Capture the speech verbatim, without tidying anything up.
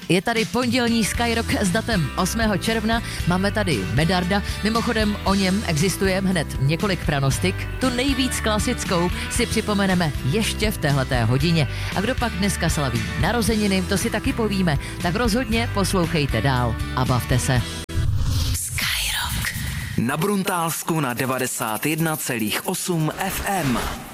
Je tady pondělní Skyrock s datem osmého června, máme tady Medarda, mimochodem o něm existuje hned několik pranostik, tu nejvíc klasickou si připomeneme ještě v téhleté hodině. A kdo pak dneska slaví narozeniny, to si taky povíme, tak rozhodně poslouchejte dál a bavte se. Skyrock. Na Bruntálsku na devadesát jedna celá osm ef em.